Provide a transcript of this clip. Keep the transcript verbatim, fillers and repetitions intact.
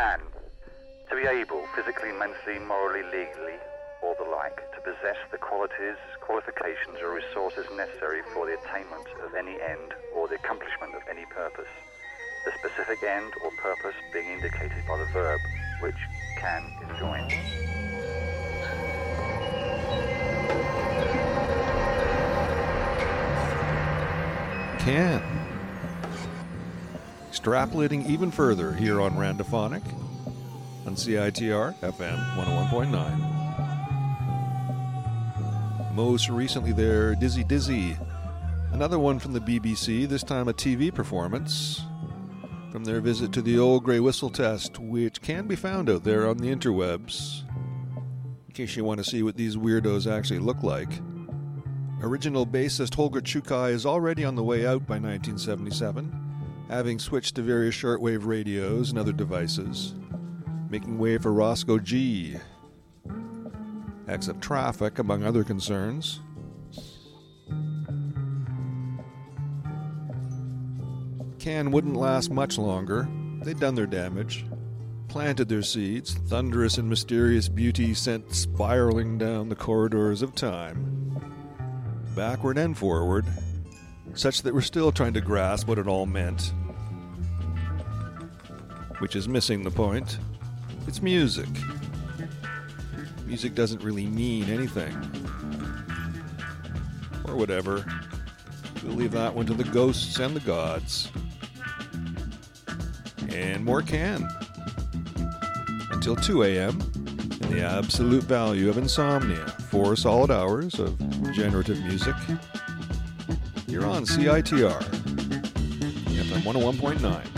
can. To be able, physically, mentally, morally, legally, or the like, to possess the qualities, qualifications, or resources necessary for the attainment of any end or the accomplishment of any purpose. The specific end or purpose being indicated by the verb, which can is joined. Can. Extrapolating even further here on Randophonic on C I T R F M one oh one point nine. Most recently there, Dizzy Dizzy. Another one from the B B C, this time a T V performance from their visit to the Old Grey Whistle Test, which can be found out there on the interwebs, in case you want to see what these weirdos actually look like. Original bassist Holger Chukai is already on the way out by nineteen seventy-seven, having switched to various shortwave radios and other devices, making way for Roscoe G. Exit traffic, among other concerns. Can wouldn't last much longer. They'd done their damage, planted their seeds, thunderous and mysterious beauty sent spiraling down the corridors of time, backward and forward, such that we're still trying to grasp what it all meant, which is missing the point. It's music. Music doesn't really mean anything. Or whatever. We'll leave that one to the ghosts and the gods. And more Can. Until two a.m. in the absolute value of insomnia. Four solid hours of generative music. You're on C I T R F M one oh one point nine.